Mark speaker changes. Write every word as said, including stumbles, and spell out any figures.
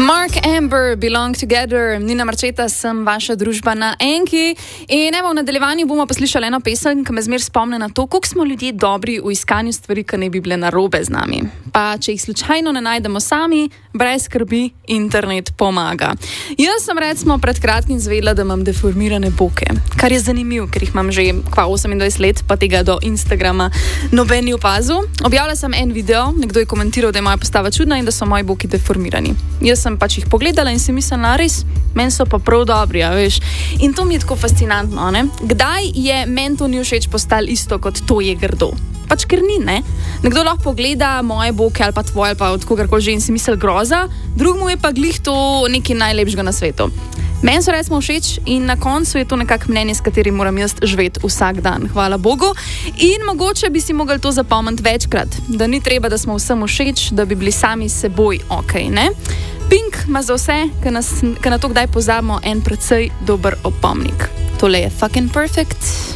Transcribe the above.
Speaker 1: Mark Amber, Belong Together, Nina Marčeta, sem vaša družba na Enki. In evo, v nadaljevanju bomo poslušali eno pesem, ki me zmer spomne na to, koliko smo ljudje dobri v iskanju stvari, ki ne bi bile narobe z nami. Pa če jih slučajno ne najdemo sami, brez skrbi, internet pomaga. Jaz sem recimo pred kratkim zvedela, da imam deformirane boke, kar je zanimivo, ker jih imam že kva osemindvajset let, pa tega do Instagrama noben ni opazil. Objavila sem en video, nekdo je komentiral, da je moja postava čudna in da so moji boki deformirani. Jaz sem pač jih pogledala in si mislila, res, meni so pa prav dobri, a veš. In to mi je tako fascinantno, ne? Kdaj je meni to ni všeč postal isto kot to je grdo? Pač ker ni, ne? Nekdo lahko pogleda moje boke ali pa tvoje ali pa od kogarkoli že in si misli groza, drug mu je pa glih to nekaj najlepšega na svetu. Meni so recimo všeč in na koncu je to nekak mnenje, s katerim moram jaz živeti vsak dan, hvala Bogu. In mogoče bi si mogli to zapomniti večkrat, da ni treba, da smo vsem všeč, da bi bili sami s seboj okej, ne? Pink ima za vse, ki na to kdaj pozabimo, en precej dober opomnik. Tole je Fucking Perfect.